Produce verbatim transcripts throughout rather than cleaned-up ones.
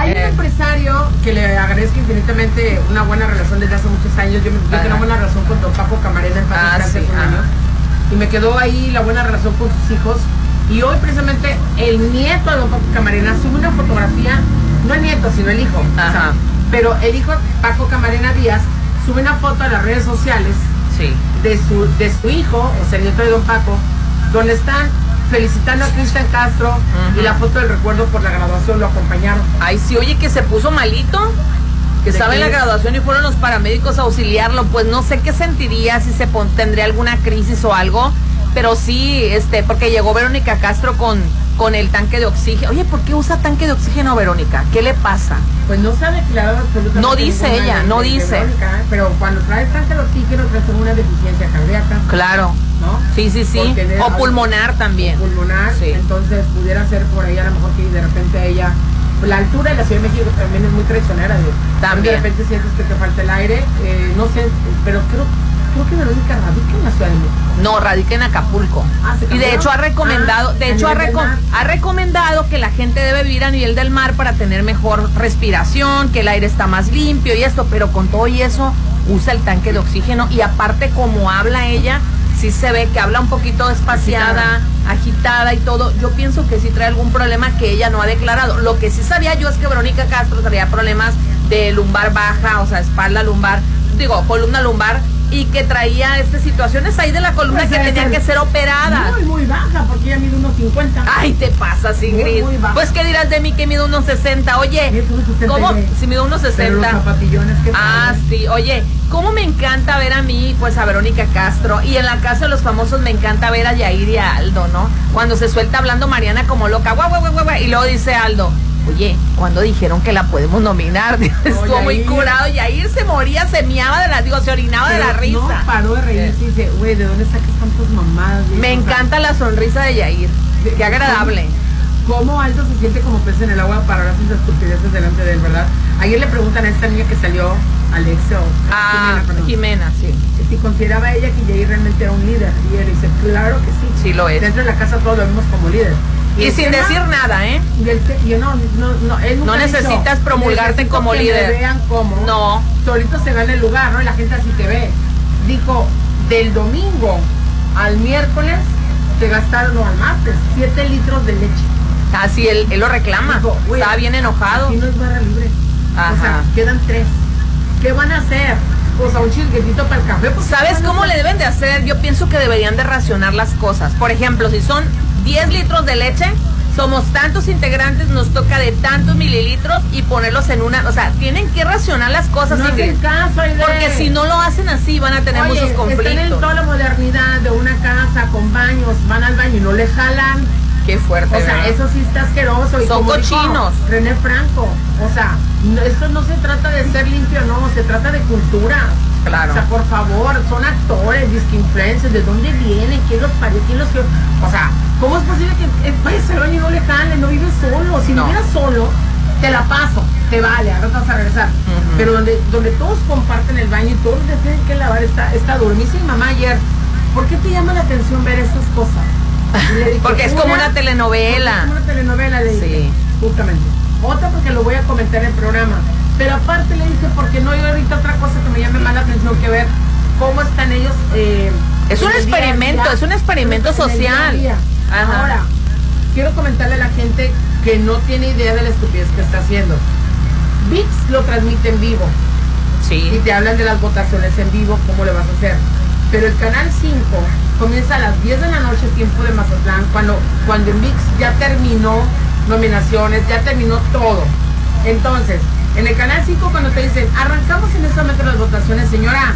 Hay un empresario que le agradezco infinitamente una buena relación desde hace muchos años. Yo, yo tengo una buena relación con don Paco Camarena en ah, hace sí, un ah. año. Y me quedó ahí la buena relación con sus hijos. Y hoy precisamente el nieto de don Paco Camarena sube una fotografía, no el nieto, sino el hijo. Ajá. O sea, pero el hijo, Paco Camarena Díaz, sube una foto a las redes sociales sí. de, su, de su hijo, o sea, el nieto de don Paco, donde están felicitando a Cristian Castro uh-huh. y la foto del recuerdo por la graduación lo acompañaron. Ay, sí, oye, que se puso malito, que estaba en la graduación y fueron los paramédicos a auxiliarlo. Pues no sé qué sentiría, si se pon, tendría alguna crisis o algo, pero sí, este, porque llegó Verónica Castro con, con el tanque de oxígeno. Oye, ¿por qué usa tanque de oxígeno, Verónica? ¿Qué le pasa? Pues no se ha declarado absolutamente. No dice ella, de, no de, dice. De Verónica, pero cuando trae tanque de oxígeno trae una deficiencia cardíaca. Claro. ¿No? Sí, sí, sí. O pulmonar también. O pulmonar, sí. Entonces pudiera ser por ahí a lo mejor que de repente ella... La altura de la Ciudad de México también es muy traicionera. De, también. De repente sientes que te falta el aire. Eh, no sé, pero creo, creo que Verónica radica en la Ciudad de México. No, radica en Acapulco. Ah, y de hecho ha recomendado, ah, de hecho ha, reco ha recomendado que la gente debe vivir a nivel del mar para tener mejor respiración, que el aire está más limpio y esto, pero con todo y eso usa el tanque de oxígeno y aparte como habla ella, sí se ve que habla un poquito despaciada, agitada. agitada y todo. Yo pienso que sí trae algún problema que ella no ha declarado. Lo que sí sabía yo es que Verónica Castro traía problemas de lumbar baja, o sea, espalda lumbar, digo, columna lumbar, y que traía estas situaciones ahí de la columna pues que tenían que ser operadas. Muy, muy baja, porque ella mide unos cincuenta. Ay, te pasas, Ingrid. Muy, muy pues, ¿qué dirás de mí que mide unos sesenta? Oye, ¿cómo? Si mide unos sesenta. Los zapatillones que ah, sí. Oye, ¿cómo me encanta ver a mí, pues, a Verónica Castro? Y en la casa de los famosos me encanta ver a Yair y a Aldo, ¿no? Cuando se suelta hablando Mariana como loca, guau, guau, guau, guau, y luego dice Aldo, oye, cuando dijeron que la podemos nominar, estuvo oh, muy curado. Yair se moría, se miaba de la, digo, se orinaba pero de la risa. No paró de reírse y dice, güey, ¿de dónde sacas tantas mamadas? Me encanta la sonrisa de Yair, de, qué agradable. ¿Cómo, cómo Aldo se siente como pez en el agua para hablar sus estupideces delante de él, verdad? Ayer le preguntan a esta niña que salió, Alexio. Ah, Jimena, Jimena, sí. Si consideraba ella que Yair realmente era un líder. Y él dice, claro que sí. Sí lo es. Dentro de la casa todos lo vemos como líder. Y, y sin tema, decir nada, ¿eh? Y el te, y no, no, no, él no necesitas dicho, promulgarte como que líder. Me vean como. No. Solito se gana el lugar, ¿no? Y la gente así te ve. Dijo, del domingo al miércoles te gastaron, no, al martes, siete litros de leche. Ah, sí, él, él lo reclama. Dijo, está bien enojado. Aquí no es barra libre. Ajá. O sea, quedan tres. ¿Qué van a hacer? O sea, un chisguetito para el café. ¿Sabes cómo le deben de hacer? Yo pienso que deberían de racionar las cosas. Por ejemplo, si son diez litros de leche, somos tantos integrantes, nos toca de tantos mililitros y ponerlos en una, o sea, tienen que racionar las cosas, no Ingrid, caso, porque si no lo hacen así van a tener Oye, muchos conflictos. Están en toda la modernidad de una casa con baños, van al baño y no le jalan. Qué fuerte. O sea, ¿verdad? eso sí está asqueroso. Y son como cochinos. Dijo René Franco, o sea, no, esto no se trata de ser limpio, no, se trata de cultura. Claro. O sea, por favor, son actores, disque influencers, ¿de dónde vienen? ¿Quién los parió? ¿Quién los quiere? O sea, ¿cómo es posible que vayas al baño y no le jalen? No vives solo. Si no vivieras solo, te la paso, te vale, ahora vas a regresar. Uh-huh. Pero donde, donde todos comparten el baño y todos te tienen que lavar, está, está duro. Me dice mi mamá ayer, ¿por qué te llama la atención ver estas cosas? Le dije, porque es como una telenovela. Es como una telenovela, le dije. Sí. Justamente. Otra porque lo voy a comentar en el programa. Pero aparte le dije, porque no hay ahorita otra cosa que me llame más la atención que ver cómo están ellos. Eh, es un experimento, día, es un experimento social. Día. Ajá. Ahora, quiero comentarle a la gente que no tiene idea de la estupidez que está haciendo. V I X lo transmite en vivo. Sí. Y te hablan de las votaciones en vivo, cómo le vas a hacer. Pero el Canal cinco comienza a las diez de la noche, tiempo de Mazatlán, cuando, cuando en V I X ya terminó nominaciones, ya terminó todo. Entonces, en el Canal cinco cuando te dicen, arrancamos en este momento las votaciones, señora,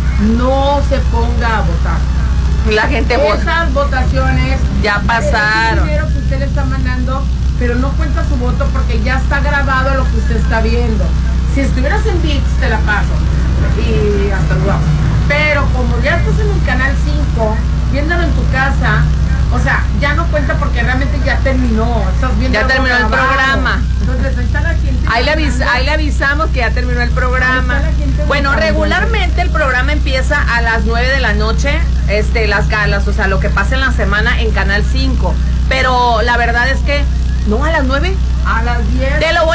no se ponga a votar. La gente vota. Esas votaciones ya pasaron. Es el dinero que usted le está mandando, pero no cuenta su voto porque ya está grabado lo que usted está viendo. Si estuvieras en V I X, te la paso. Y hasta luego. Pero como ya estás en el Canal cinco, viéndolo en tu casa, o sea, ya no cuenta porque realmente ya terminó. Estás viendo ya terminó el programa. Entonces, ahí está la gente. Ahí le, avis ahí le avisamos que ya terminó el programa. Bueno, regularmente el programa empieza a las nueve de la noche, este, las galas, o sea, lo que pasa en la semana en Canal cinco. Pero la verdad es que, no, a las nueve. A las diez. Te lo voy